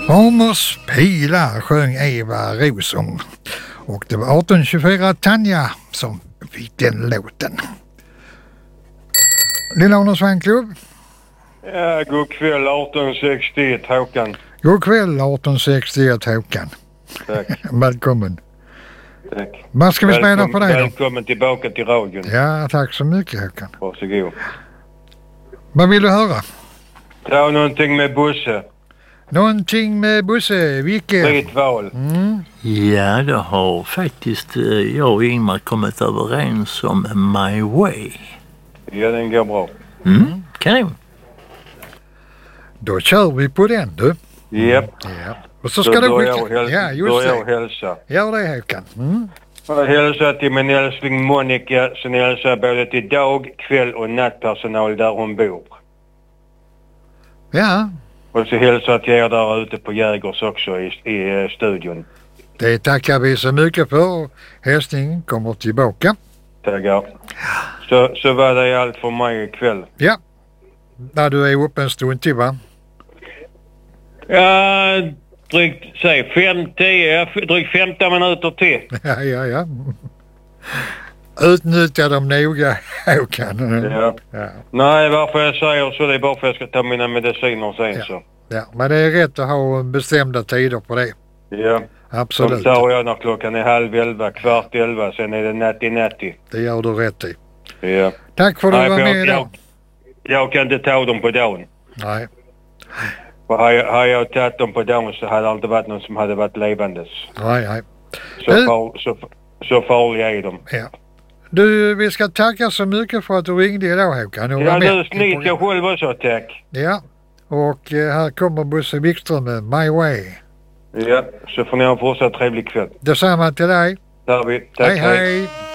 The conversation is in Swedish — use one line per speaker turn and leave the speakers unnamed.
Homers pilar sjöng Eva Rosung. Och det var 1824 Tanja som fick den låten. Lilla Arnors fanklubb.
Ja, god kväll 1861 Håkan.
God kväll 1861 Håkan.
Tack.
Välkommen.
Tack.
Vad ska vi spela på dig då?
Välkommen tillbaka till radion.
Ja, tack så mycket Håkan.
Varsågod.
Vad vill du höra?
Ta någonting med Bosse.
Någonting med Bosse, vilket?
Fritt val.
Ja, det har faktiskt jag och Ingmar kommit överens om My Way.
Ja, den går bra.
Kanon.
Då kör vi på den du.
Japp.
Ja. Och så ska du skicka. Ja, just
jag
det.
hälsa.
Gör det Håkan.
Jag hälsar till min älskling Monica, som hälsar både till dag, kväll och nattpersonal där hon bor.
Ja,
Och så hälsar till er där ute på Jägers också i studion.
det tackar vi så mycket för. Hälsningen kommer tillbaka.
Tackar. Så var det allt för mig ikväll.
Ja, när du är uppe en stund till va?
Ja, drygt 15 minuter till.
Ja. Utnyttja dem noga Håkan.
Ja. Nej, varför jag säger så det är bara för att jag ska ta mina mediciner sen så.
Ja, men det är rätt att ha bestämda tider på det.
Ja.
Absolut.
Så tar jag när klockan är 10:30, 10:15, sen är det natti.
Det gör du rätt i.
Ja.
Tack för att du var med idag.
Jag kan inte ta dem på dagen.
Nej.
För har jag tagit dem på dagen så hade det inte varit någon som hade varit levandes.
Nej.
Så farliga är de.
Ja. Du, vi ska tacka så mycket för att du ringde idag Håkan.
Ja, du snitt jag själv också, tack.
Ja, och här kommer Bosse Wikström med My Way.
Ja, så får ni ha en fortsatt trevlig kväll.
Detsamma till dig.
Där vi. Tack,
hej.